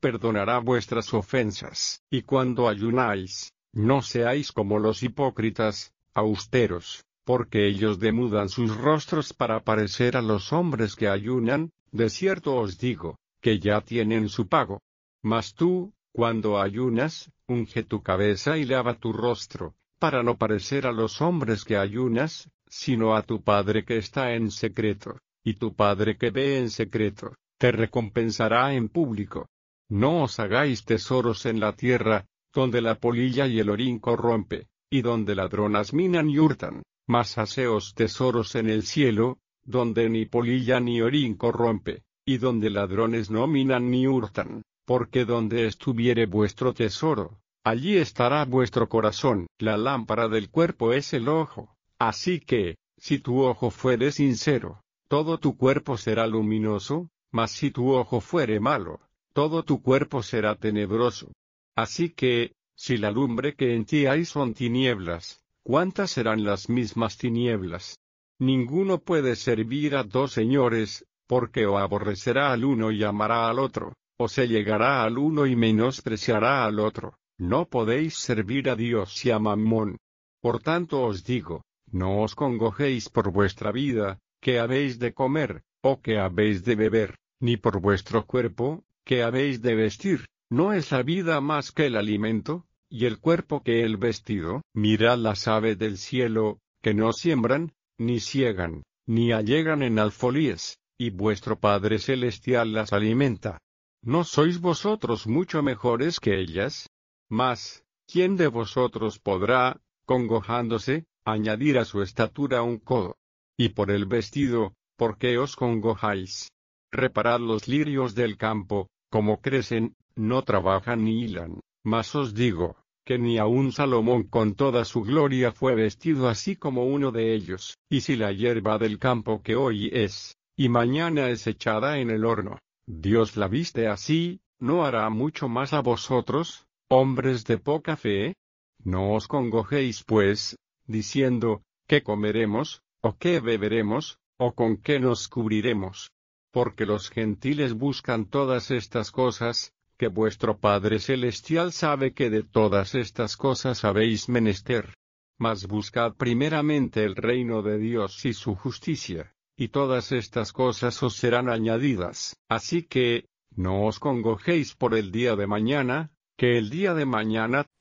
perdonará vuestras ofensas. Y cuando ayunáis, no seáis como los hipócritas, austeros, porque ellos demudan sus rostros para parecer a los hombres que ayunan. De cierto os digo, que ya tienen su pago. Mas tú, cuando ayunas, unge tu cabeza y lava tu rostro, para no parecer a los hombres que ayunas, sino a tu Padre que está en secreto, y tu Padre que ve en secreto, te recompensará en público. No os hagáis tesoros en la tierra, donde la polilla y el orín corrompe, y donde ladronas minan y hurtan, mas haceos tesoros en el cielo, donde ni polilla ni orín corrompe, y donde ladrones no minan ni hurtan, porque donde estuviere vuestro tesoro, allí estará vuestro corazón. La lámpara del cuerpo es el ojo, así que, si tu ojo fuere sincero, todo tu cuerpo será luminoso, mas si tu ojo fuere malo, todo tu cuerpo será tenebroso. Así que, si la lumbre que en ti hay son tinieblas, ¿cuántas serán las mismas tinieblas? Ninguno puede servir a dos señores, porque o aborrecerá al uno y amará al otro, o se llegará al uno y menospreciará al otro. No podéis servir a Dios y a Mamón. Por tanto os digo, no os congojéis por vuestra vida, que habéis de comer, o que habéis de beber, ni por vuestro cuerpo, que habéis de vestir. ¿No es la vida más que el alimento, y el cuerpo que el vestido? Mirad las aves del cielo, que no siembran, ni siegan, ni allegan en alfolíes, y vuestro Padre Celestial las alimenta. ¿No sois vosotros mucho mejores que ellas? Mas, ¿quién de vosotros podrá, congojándose, añadir a su estatura un codo? Y por el vestido, ¿por qué os congojáis? Reparad los lirios del campo, como crecen, no trabajan ni hilan, mas os digo, que ni aun Salomón con toda su gloria fue vestido así como uno de ellos. Y si la hierba del campo que hoy es, y mañana es echada en el horno, Dios la viste así, ¿no hará mucho más a vosotros, hombres de poca fe? No os congojéis pues, diciendo, ¿qué comeremos, o qué beberemos, o con qué nos cubriremos? Porque los gentiles buscan todas estas cosas, que vuestro Padre Celestial sabe que de todas estas cosas habéis menester. Mas buscad primeramente el reino de Dios y su justicia, y todas estas cosas os serán añadidas. Así que, no os congojéis por el día de mañana, que el día de mañana